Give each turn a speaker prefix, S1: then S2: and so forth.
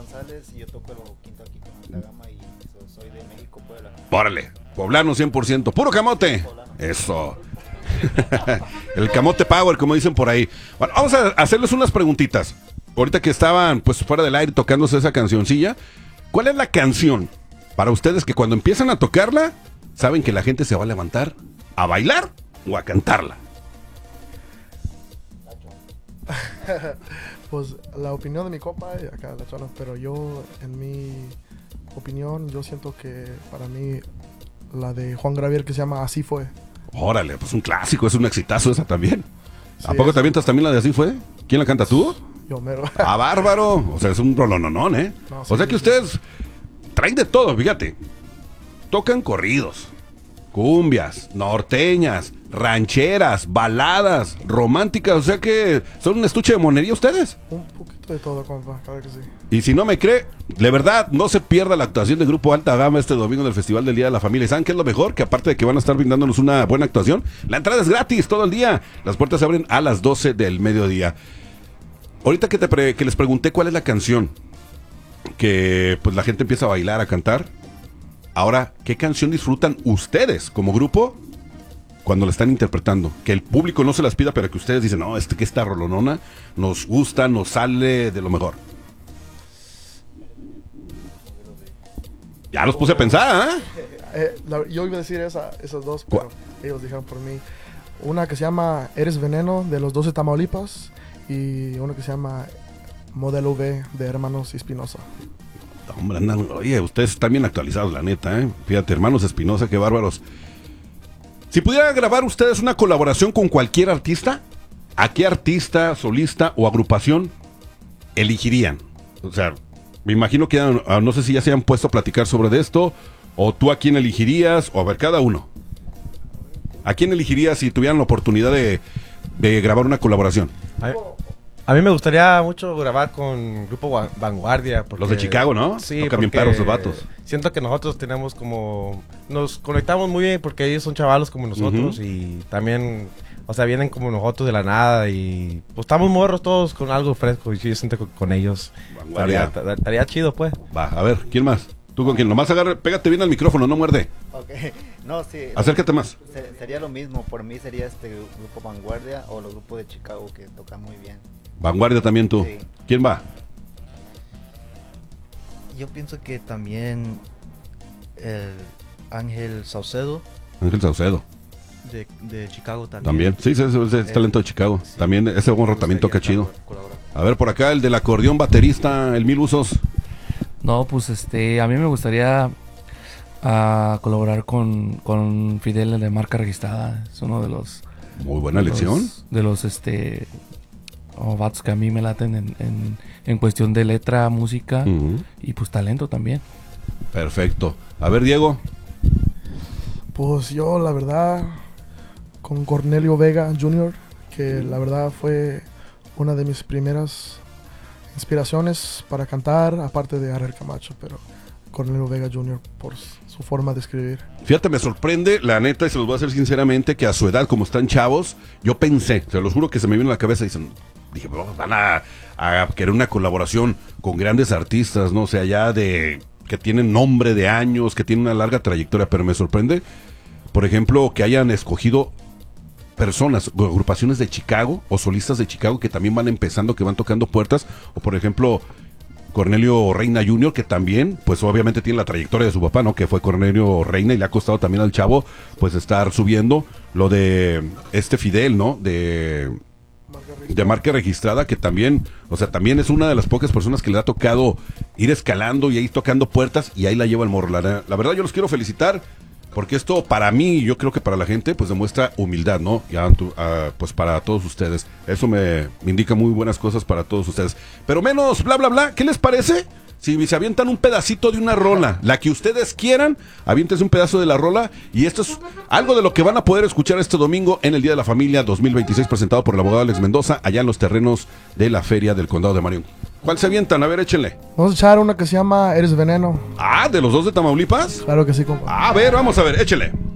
S1: González y yo toco el bajo quinto aquí con la gama y soy de México, Puebla.
S2: Órale, poblano 100%, puro camote.
S1: Poblano.
S2: Eso. El camote power, como dicen por ahí. Bueno, vamos a hacerles unas preguntitas. Ahorita que estaban pues fuera del aire tocándose esa cancioncilla, ¿cuál es la canción para ustedes que cuando empiezan a tocarla saben que la gente se va a levantar a bailar o a cantarla?
S3: Pues la opinión de mi compa y acá la chona, pero yo, en mi opinión, yo siento que para mí la de Juan Gabriel que se llama Así Fue.
S2: Órale, pues un clásico, es un exitazo esa también.
S3: Sí,
S2: ¿A poco
S3: es-
S2: te avientas también la de Así Fue? ¿Quién la canta, tú?
S3: Yo mero.
S2: ¡Ah, bárbaro! O sea, es un rolononón, ¿eh?
S3: No,
S2: O
S3: sí,
S2: sea que
S3: sí.
S2: ustedes traen de todo, fíjate. Tocan corridos, cumbias, norteñas, rancheras, baladas, románticas. O sea que son un estuche de monería ustedes.
S3: Un poquito de todo, compa, claro que sí.
S2: Y si no me cree, de verdad, no se pierda la actuación del Grupo Alta Gama este domingo en el Festival del Día de la Familia. ¿Y saben qué es lo mejor? Que aparte de que van a estar brindándonos una buena actuación, la entrada es gratis todo el día. Las puertas se abren a las 12 del mediodía. Ahorita que les pregunté cuál es la canción que pues la gente empieza a bailar, a cantar. Ahora, ¿qué canción disfrutan ustedes como grupo cuando la están interpretando? Que el público no se las pida, pero que ustedes dicen, no, que esta rolonona nos gusta, nos sale de lo mejor. Ya los puse a pensar, ¿eh?
S3: Yo iba a decir esas dos, pero ellos dijeron por mí. Una que se llama Eres Veneno, de los 12 Tamaulipas, y una que se llama Modelo V, de Hermanos Espinosa.
S2: Hombre, andan, oye, ustedes están bien actualizados, la neta, ¿eh? Fíjate, hermanos Espinosa, qué bárbaros. Si pudieran grabar ustedes una colaboración con cualquier artista, ¿a qué artista, solista o agrupación elegirían? O sea, me imagino que no sé si ya se han puesto a platicar sobre esto, o tú a quién elegirías, o a ver, cada uno. ¿A quién elegirías si tuvieran la oportunidad de grabar una colaboración?
S4: A mí me gustaría mucho grabar con Grupo Vanguardia. Porque,
S2: Los de Chicago, ¿no?
S4: Sí,
S2: Tocan bien
S4: porque
S2: perros los vatos.
S4: siento que nosotros tenemos como... Nos conectamos muy bien porque ellos son chavalos como nosotros y también, o sea, vienen como nosotros de la nada y pues estamos morros todos con algo fresco y yo siento que con ellos
S2: Vanguardia.
S4: estaría chido, pues.
S2: Va, a ver, ¿quién más? ¿Tú con quién? Nomás agarra, pégate bien al micrófono, no muerde.
S1: Ok, no, sí.
S2: Acércate más.
S1: Sería lo mismo, por mí sería este grupo Vanguardia o los grupos de Chicago que tocan muy bien.
S2: Vanguardia también tú.
S1: Sí.
S2: ¿Quién va?
S5: Yo pienso que también el Ángel Saucedo
S2: Ángel Saucedo.
S5: de Chicago
S2: También. Sí, es talento de Chicago.
S5: Sí.
S2: También ese morro también toca chido.
S5: Colaborar.
S2: A ver, por acá el del acordeón baterista, el Mil Usos.
S6: No, pues a mí me gustaría colaborar con Fidel de marca registrada. Es uno de los...
S2: Muy buena elección.
S6: De los vatos que a mí me laten en cuestión de letra, música
S2: Ujú.
S6: y pues talento también.
S2: Perfecto. A ver, Diego.
S3: Pues yo, la verdad, con Cornelio Vega Jr., que la verdad fue una de mis primeras inspiraciones para cantar, aparte de Ariel Camacho, pero Cornelio Vega Jr. por su forma de escribir.
S2: Fíjate, me sorprende, la neta, y se los voy a decir sinceramente, que a su edad, como están chavos, yo pensé, se los juro que se me vino a la cabeza, dije, "Bro, van a querer una colaboración con grandes artistas, ¿no? O sea, ya que tienen nombre de años, que tienen una larga trayectoria", pero me sorprende, por ejemplo, que hayan escogido personas, agrupaciones de Chicago o solistas de Chicago que también van empezando, que van tocando puertas, o por ejemplo Cornelio Reina Jr., que también, pues obviamente tiene la trayectoria de su papá, ¿no? Que fue Cornelio Reina y le ha costado también al chavo, pues estar subiendo lo de Fidel, ¿no? De marca registrada, que también, o sea, también es una de las pocas personas que le ha tocado ir escalando y ahí tocando puertas y ahí la lleva el morro. La verdad yo los quiero felicitar. Porque esto para mí, y yo creo que para la gente, pues demuestra humildad, ¿no? Pues para todos ustedes. Eso me indica muy buenas cosas para todos ustedes. Pero menos bla, bla, bla. ¿Qué les parece? Si se avientan un pedacito de una rola, la que ustedes quieran, aviéntense un pedazo de la rola. Y esto es algo de lo que van a poder escuchar este domingo en el Día de la Familia 2026, presentado por el abogado Alex Mendoza, allá en los terrenos de la Feria del Condado de Marion. ¿Cuál se avientan? A ver, échenle.
S3: Vamos a echar una que se llama Eres Veneno.
S2: Ah, ¿de los dos de Tamaulipas?
S3: Claro que sí, compa.
S2: A ver, vamos a ver, échele.